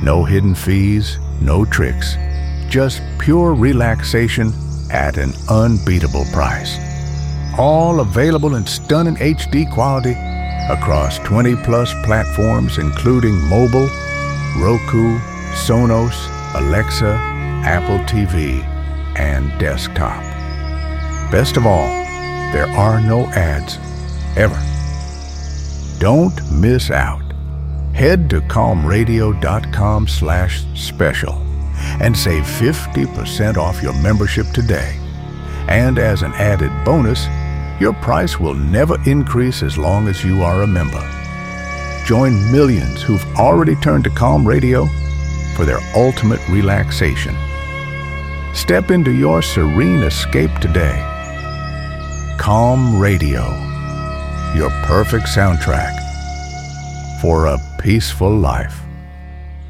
No hidden fees, no tricks. Just pure relaxation at an unbeatable price. All available in stunning HD quality across 20-plus platforms including mobile, Roku, Sonos, Alexa, Apple TV, and desktop. Best of all, there are no ads, ever. Don't miss out. Head to calmradio.com/special and save 50% off your membership today. And as an added bonus, your price will never increase as long as you are a member. Join millions who've already turned to Calm Radio for their ultimate relaxation. Step into your serene escape today. Calm Radio, your perfect soundtrack for a peaceful life.